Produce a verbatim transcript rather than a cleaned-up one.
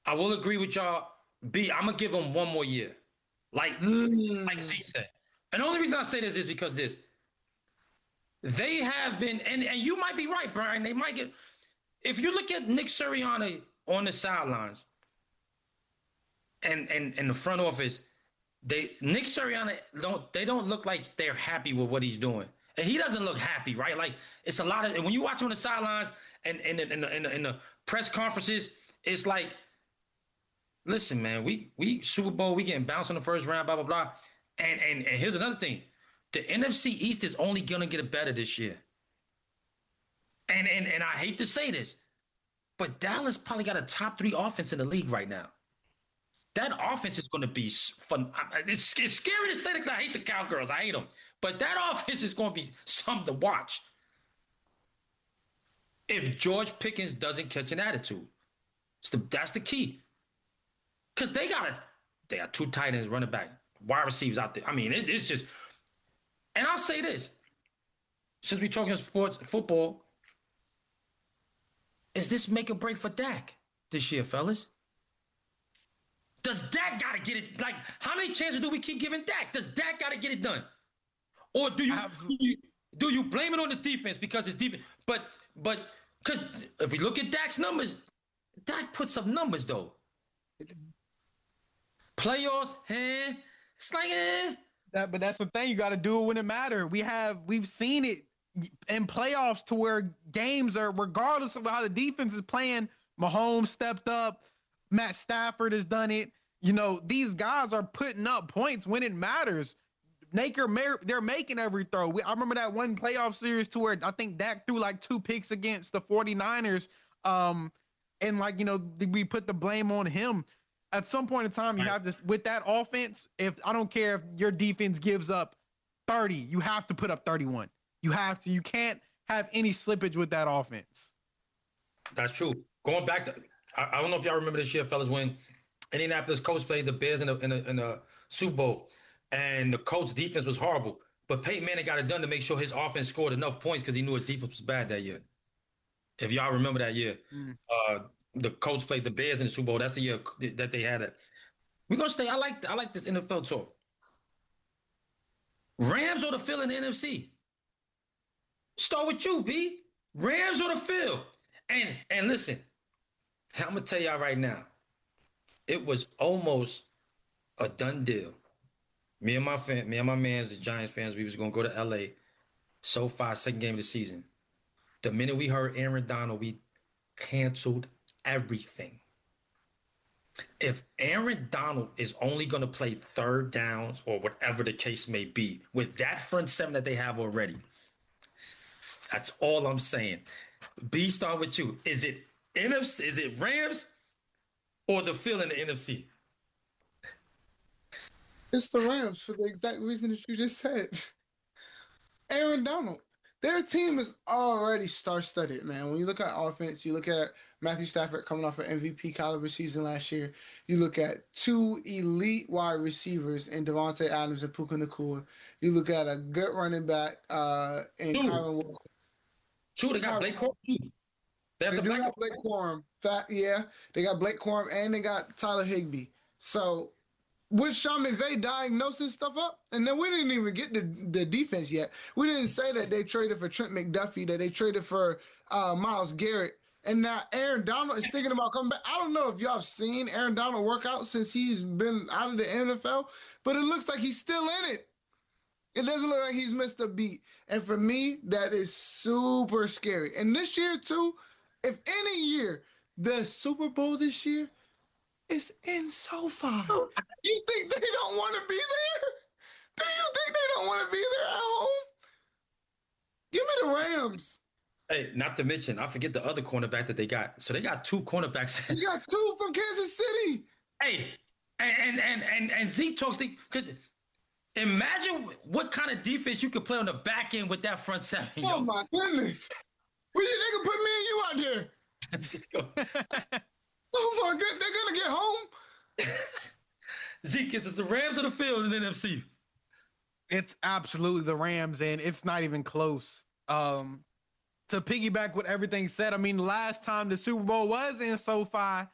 I will agree with y'all. B, I'm gonna give them one more year. Like, like Mm. C said. And the only reason I say this is because this. They have been, and, and you might be right, Brian. They might get. If you look at Nick Sirianni on the sidelines and and in the front office, they Nick Sirianni don't they don't look like they're happy with what he's doing. And he doesn't look happy, right? Like it's a lot of and when you watch him on the sidelines and in the, in the, in the, in the press conferences, it's like, listen, man, we we Super Bowl, we getting bounced in the first round, blah blah blah. And and and here's another thing: the N F C East is only gonna get better this year. And and and I hate to say this, but Dallas probably got a top three offense in the league right now. That offense is going to be fun. It's, it's scary to say that 'cause I hate the Cowgirls. I hate them. But that offense is going to be something to watch if George Pickens doesn't catch an attitude. The, that's the key. Because they got a, they got two tight ends, running back, wide receivers out there. I mean, it's, it's just. And I'll say this: since we're talking sports, football, is this make or break for Dak this year, fellas? Does Dak got to get it? Like, how many chances do we keep giving Dak? Does Dak got to get it done? Or do you, do you do you blame it on the defense because it's defense? But but because if we look at Dak's numbers, Dak puts up numbers though. Playoffs, eh? It's like eh. That, but that's the thing. You got to do it when it matters. We have we've seen it in playoffs to where games are, regardless of how the defense is playing. Mahomes stepped up. Matt Stafford has done it. You know, these guys are putting up points when it matters. Naker, they're making every throw. I remember that one playoff series to where I think Dak threw like two picks against the 49ers. Um, and like, you know, we put the blame on him. At some point in time, you have this with that offense. If I don't care if your defense gives up thirty, you have to put up thirty-one. You have to. You can't have any slippage with that offense. That's true. Going back to, I, I don't know if y'all remember this year, fellas, when Indianapolis Colts played the Bears in the in the, in the Super Bowl, and the Colts defense was horrible. But Peyton Manning got it done to make sure his offense scored enough points because he knew his defense was bad that year. If y'all remember that year, mm. uh, the Colts played the Bears in the Super Bowl. That's the year that they had it. We're gonna stay. I like I like this N F L talk. Rams or the Phil in the N F C? Start with you, B. Rams or the Phil? And and listen, I'm gonna tell y'all right now, it was almost a done deal. Me and my fan, me and my mans, the Giants fans, we was gonna go to L A. SoFi, second game of the season. The minute we heard Aaron Donald, we canceled everything. If Aaron Donald is only going to play third downs or whatever the case may be with that front seven that they have already, that's all I'm saying. B, start with you. Is it N F C? Is it Rams or the Phil in the N F C? It's the Rams for the exact reason that you just said. Aaron Donald. Their team is already star-studded, man. When you look at offense, you look at Matthew Stafford coming off an M V P caliber season last year. You look at two elite wide receivers in Devontae Adams and Puka Nacua. You look at a good running back uh, in Two. Kyron Williams. Two, they got Blake Corum, too. They, have they the do got Blake Corum. Fat, yeah, they got Blake Corum and they got Tyler Higbee. So, with Sean McVay diagnosing stuff up, and then we didn't even get the, the defense yet. We didn't say that they traded for Trent McDuffie, that they traded for uh, Myles Garrett, and now Aaron Donald is thinking about coming back. I don't know if y'all have seen Aaron Donald work out since he's been out of the N F L, but it looks like he's still in it. It doesn't look like he's missed a beat. And for me, that is super scary. And this year, too, if any year, the Super Bowl this year, it's in SoFi. You think they don't want to be there? Do you think they don't want to be there at home? Give me the Rams. Hey, not to mention, I forget the other cornerback that they got. So they got two cornerbacks. You got two from Kansas City. Hey, and and and and Zeke talks. Could imagine what kind of defense you could play on the back end with that front seven. Oh yo. My goodness! Well, they can put me and you out there. Oh my God, they're gonna get home. Zeke, is it the Rams or the Phil in the N F C? It's absolutely the Rams, and it's not even close. Um, to piggyback what everything said, I mean, last time the Super Bowl was in SoFi,